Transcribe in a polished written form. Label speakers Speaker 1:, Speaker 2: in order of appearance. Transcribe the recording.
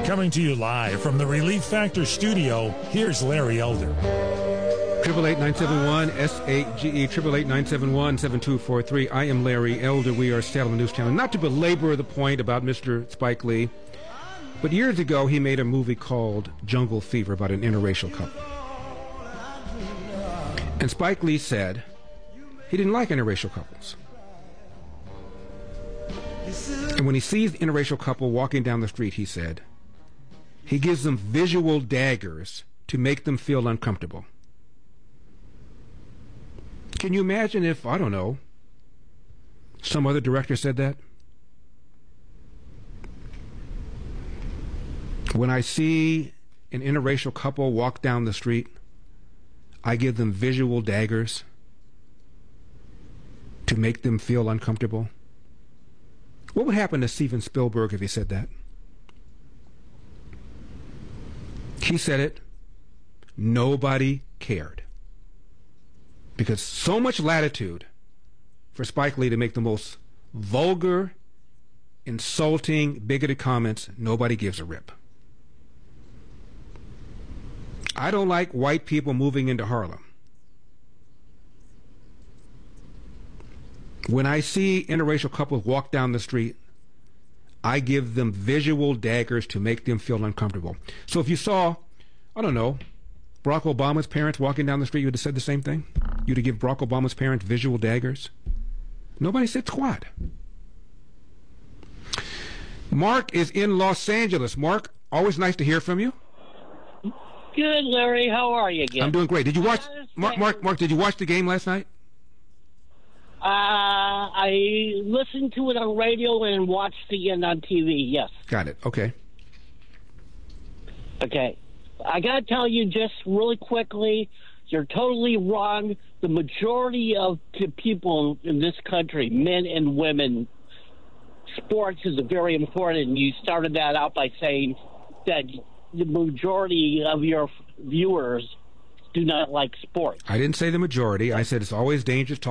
Speaker 1: Coming to you live from the Relief Factor studio, here's Larry Elder.
Speaker 2: 888-971-SAGE, 888-971-7243. I am Larry Elder. We are Salem News Channel. Not to belabor the point about Mr. Spike Lee, but years ago he made a movie called Jungle Fever about an interracial couple. And Spike Lee said he didn't like interracial couples. And when he sees the interracial couple walking down the street, he said, he gives them visual daggers to make them feel uncomfortable. Can you imagine if, I don't know, some other director said that? When I see an interracial couple walk down the street, I give them visual daggers to make them feel uncomfortable. What would happen to Steven Spielberg if he said that? He said it. Nobody cared. Because so much latitude for Spike Lee to make the most vulgar, insulting, bigoted comments, nobody gives a rip. I don't like white people moving into Harlem. When I see interracial couples walk down the street, I give them visual daggers to make them feel uncomfortable. So if you saw, I don't know, Barack Obama's parents walking down the street, you would have said the same thing? You'd have given Barack Obama's parents visual daggers? Nobody said squat. Mark is in Los Angeles. Mark, always nice to hear from you.
Speaker 3: Good, Larry. How are you again?
Speaker 2: I'm doing great. Did you watch, Mark, did you watch the game last night?
Speaker 3: I listened to it on radio and watched again on TV, yes.
Speaker 2: Got it. Okay.
Speaker 3: Okay. I got to tell you just really quickly, you're totally wrong. The majority of the people in this country, men and women, sports is very important. You started that out by saying that the majority of your viewers do not like sports.
Speaker 2: I didn't say the majority. I said it's always dangerous